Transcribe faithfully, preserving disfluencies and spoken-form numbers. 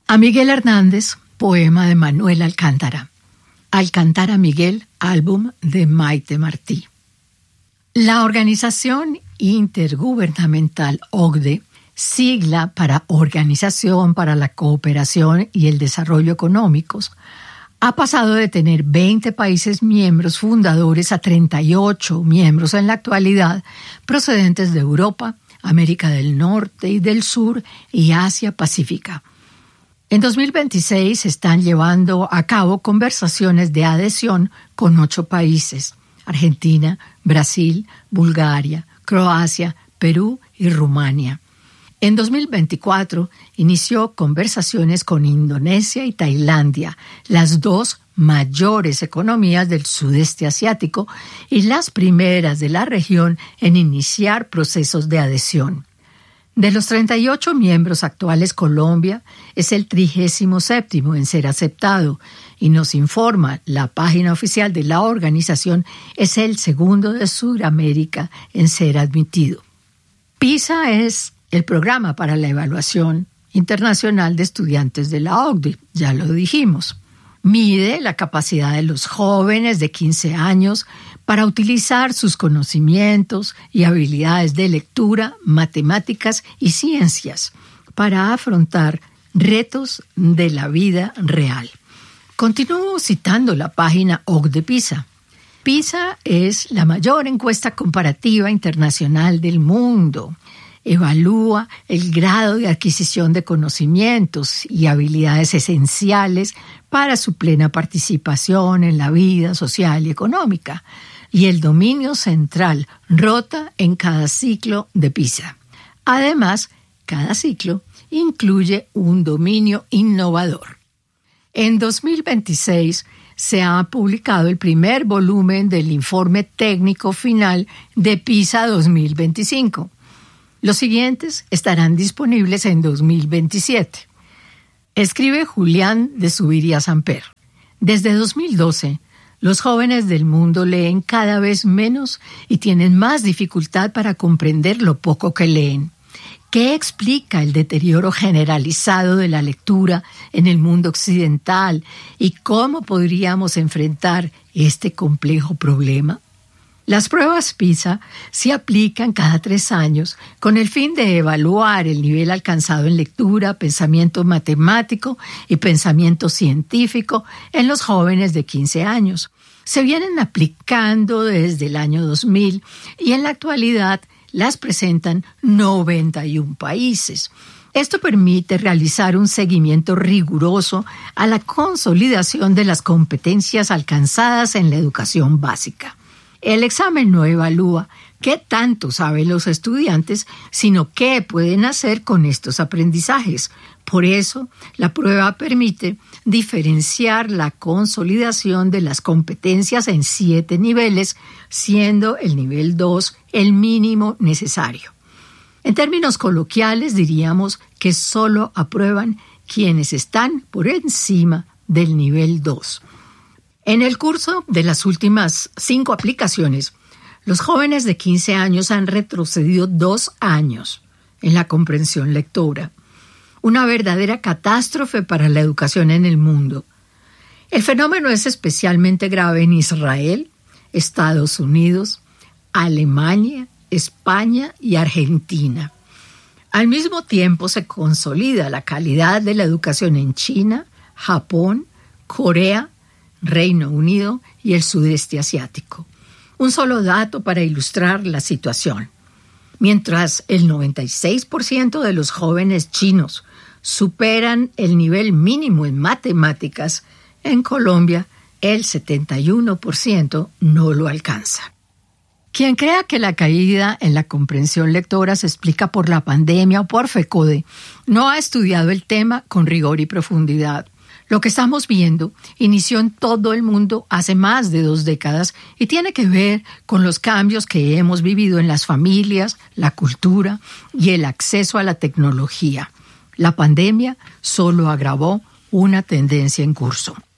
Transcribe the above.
A Miguel Hernández, poema de Manuel Alcántara. Alcántara Miguel, álbum de Maite Martí. La Organización Intergubernamental O C D E, sigla para Organización para la Cooperación y el Desarrollo Económicos, ha pasado de tener veinte países miembros fundadores a treinta y ocho miembros en la actualidad, procedentes de Europa, América del Norte y del Sur y Asia Pacífica. En dos mil veintiséis se están llevando a cabo conversaciones de adhesión con ocho países: Argentina, Brasil, Bulgaria, Croacia, Perú y Rumania. En dos mil veinticuatro inició conversaciones con Indonesia y Tailandia, las dos mayores economías del sudeste asiático y las primeras de la región en iniciar procesos de adhesión. De los treinta y ocho miembros actuales, Colombia es el trigésimo séptimo en ser aceptado y nos informa la página oficial de la organización, es el segundo de Sudamérica en ser admitido. PISA es el programa para la evaluación internacional de estudiantes de la O C D E, ya lo dijimos. Mide la capacidad de los jóvenes de quince años para utilizar sus conocimientos y habilidades de lectura, matemáticas y ciencias para afrontar retos de la vida real. Continúo citando la página O C D E PISA. PISA es la mayor encuesta comparativa internacional del mundo. Evalúa el grado de adquisición de conocimientos y habilidades esenciales para su plena participación en la vida social y económica, y el dominio central rota en cada ciclo de PISA. Además, cada ciclo incluye un dominio innovador. En dos mil veintiséis se ha publicado el primer volumen del informe técnico final de PISA dos mil veinticinco. Los siguientes estarán disponibles en dos mil veintisiete. Escribe Julián de Zuviría Samper. Desde dos mil doce, los jóvenes del mundo leen cada vez menos y tienen más dificultad para comprender lo poco que leen. ¿Qué explica el deterioro generalizado de la lectura en el mundo occidental y cómo podríamos enfrentar este complejo problema? Las pruebas PISA se aplican cada tres años con el fin de evaluar el nivel alcanzado en lectura, pensamiento matemático y pensamiento científico en los jóvenes de quince años. Se vienen aplicando desde el año dos mil y en la actualidad las presentan noventa y un países. Esto permite realizar un seguimiento riguroso a la consolidación de las competencias alcanzadas en la educación básica. El examen no evalúa qué tanto saben los estudiantes, sino qué pueden hacer con estos aprendizajes. Por eso, la prueba permite diferenciar la consolidación de las competencias en siete niveles, siendo el nivel dos el mínimo necesario. En términos coloquiales, diríamos que solo aprueban quienes están por encima del nivel dos. En el curso de las últimas cinco aplicaciones, los jóvenes de quince años han retrocedido dos años en la comprensión lectora. Una verdadera catástrofe para la educación en el mundo. El fenómeno es especialmente grave en Israel, Estados Unidos, Alemania, España y Argentina. Al mismo tiempo se consolida la calidad de la educación en China, Japón, Corea, Reino Unido y el sudeste asiático. Un solo dato para ilustrar la situación. Mientras el noventa y seis por ciento de los jóvenes chinos superan el nivel mínimo en matemáticas, en Colombia el setenta y uno por ciento no lo alcanza. Quien crea que la caída en la comprensión lectora se explica por la pandemia o por FECODE no ha estudiado el tema con rigor y profundidad. Lo que estamos viendo inició en todo el mundo hace más de dos décadas y tiene que ver con los cambios que hemos vivido en las familias, la cultura y el acceso a la tecnología. La pandemia solo agravó una tendencia en curso.